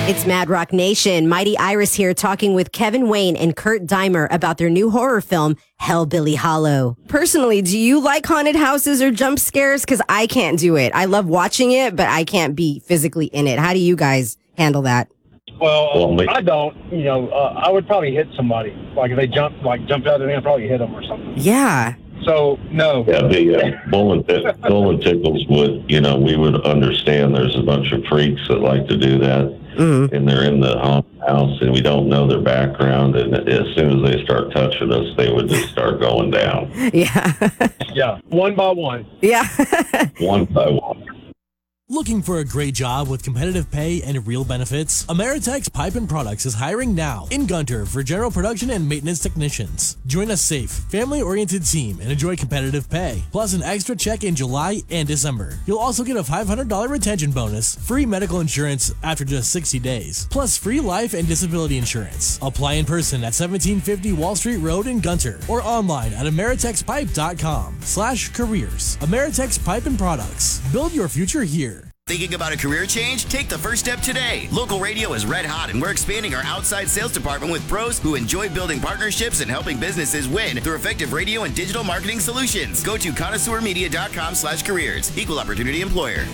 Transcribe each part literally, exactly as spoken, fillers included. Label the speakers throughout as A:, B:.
A: It's Mad Rock Nation. Mighty Iris here talking with Kevin Wayne and Kurt Dimer about their new horror film, Hellbilly Hollow. Personally, do you like haunted houses or jump scares? Because I can't do it. I love watching it, but I can't be physically in it. How do you guys handle that?
B: Well, I don't. You know, uh, I would probably hit somebody. Like if they jump, like jumped out at me, I'd probably hit them or something.
A: Yeah.
B: So, no.
C: Yeah, the uh, bull and t- bull and tickles would, you know, we would understand there's a bunch of freaks that like to do that, mm-hmm. and they're in the haunted house, and we don't know their background, and as soon as they start touching us, they would just start going down.
A: Yeah.
B: Yeah, one by one.
A: Yeah.
C: One by one.
D: Looking for a great job with competitive pay and real benefits? Ameritex Pipe and Products is hiring now in Gunter for general production and maintenance technicians. Join a safe, family-oriented team and enjoy competitive pay, plus an extra check in July and December. You'll also get a five hundred dollars retention bonus, free medical insurance after just sixty days, plus free life and disability insurance. Apply in person at seventeen fifty Wall Street Road in Gunter or online at ameritexpipe.com slash careers. Ameritex Pipe and Products. Build your future here.
E: Thinking about a career change? Take the first step today. Local radio is red hot, and we're expanding our outside sales department with pros who enjoy building partnerships and helping businesses win through effective radio and digital marketing solutions. Go to connoisseurmedia.com slash careers. Equal opportunity employer.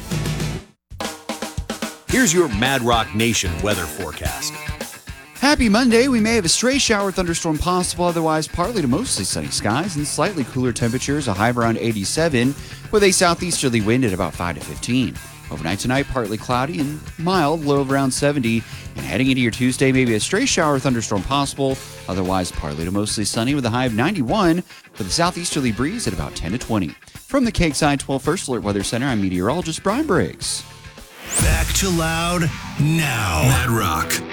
F: Here's your Mad Rock Nation weather forecast.
G: Happy Monday. We may have a stray shower thunderstorm possible, otherwise partly to mostly sunny skies and slightly cooler temperatures, a high of around eighty-seven, with a southeasterly wind at about five to fifteen. Overnight tonight, partly cloudy and mild, low of around seventy. And heading into your Tuesday, maybe a stray shower thunderstorm possible, otherwise partly to mostly sunny with a high of ninety-one, with a southeasterly breeze at about ten to twenty. From the Cakeside twelve First Alert Weather Center, I'm meteorologist Brian Briggs.
H: Back to loud now. Mad Rock.